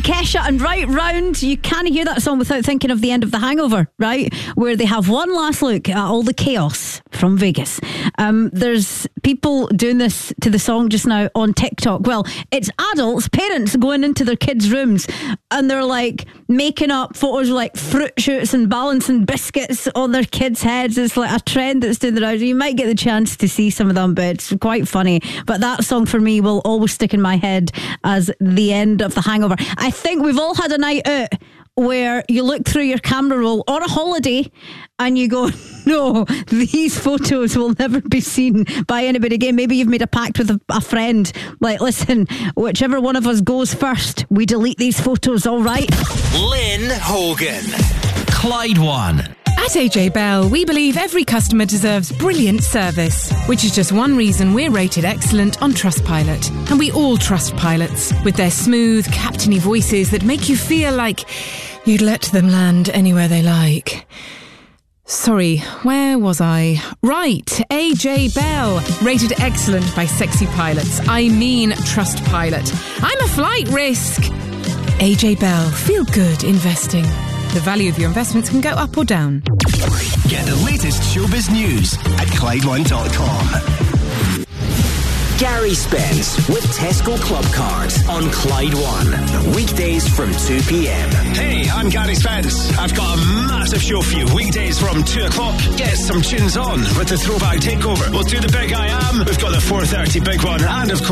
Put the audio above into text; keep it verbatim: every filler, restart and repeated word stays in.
Kesha and Right Round. You can't hear that song without thinking of the end of The Hangover, right? Where they have one last look at all the chaos from Vegas. Um, there's people doing this to the song just now on TikTok. Well, it's adults, parents going into their kids' rooms and they're like making up photos of like fruit shoots and balancing biscuits on their kids' heads. It's like a trend that's doing the rounds. You might get the chance to see some of them, but it's quite funny. But that song for me will always stick in my head as the end of The Hangover. I think we've all had a night out where you look through your camera roll on a holiday and you go, no, these photos will never be seen by anybody again. Maybe you've made a pact with a, a friend, like, listen, whichever one of us goes first, we delete these photos, all right? Lynn Hogan, Clyde One. At A J Bell, we believe every customer deserves brilliant service, which is just one reason we're rated excellent on Trustpilot. And we all trust pilots, with their smooth, captainy voices that make you feel like you'd let them land anywhere they like. Sorry, where was I? Right, A J Bell, rated excellent by sexy pilots. I mean Trustpilot. I'm a flight risk. A J Bell, feel good investing. The value of your investments can go up or down. Get the latest showbiz news at Clyde One dot com. Gary Spence with Tesco Club Card on Clyde One. Weekdays from two p.m. Hey, I'm Gary Spence. I've got a massive show for you. Weekdays from two o'clock. Get some tunes on with the Throwback Takeover. We'll do the Big I Am. We've got the four thirty Big One. And of course,